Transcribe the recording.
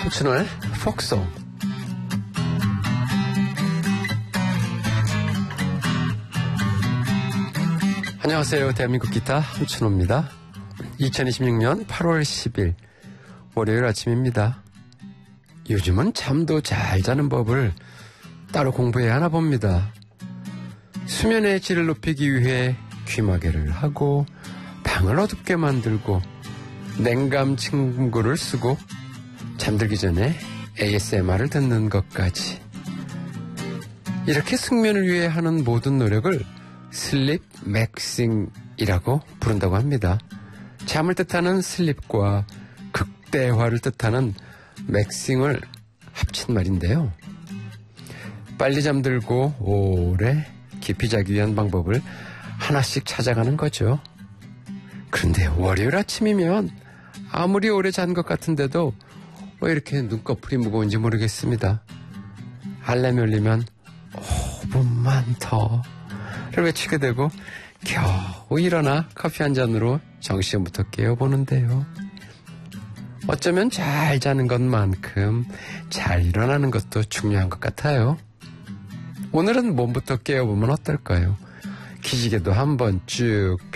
김춘호의 폭송. 안녕하세요. 대한민국 기타 김춘호입니다. 2026년 8월 10일 월요일 아침입니다. 요즘은 잠도 잘 자는 법을 따로 공부해야 하나 봅니다. 수면의 질을 높이기 위해 귀마개를 하고 방을 어둡게 만들고 냉감 침구를 쓰고 잠들기 전에 ASMR을 듣는 것까지, 이렇게 숙면을 위해 하는 모든 노력을 슬립 맥싱이라고 부른다고 합니다. 잠을 뜻하는 슬립과 극대화를 뜻하는 맥싱을 합친 말인데요. 빨리 잠들고 오래 깊이 자기 위한 방법을 하나씩 찾아가는 거죠. 그런데 월요일 아침이면 아무리 오래 잔 것 같은데도 왜 이렇게 눈꺼풀이 무거운지 모르겠습니다. 알람이 울리면 5분만 더를 외치게 되고 겨우 일어나 커피 한 잔으로 정신부터 깨어보는데요. 어쩌면 잘 자는 것만큼 잘 일어나는 것도 중요한 것 같아요. 오늘은 몸부터 깨어보면 어떨까요? 기지개도 한번 쭉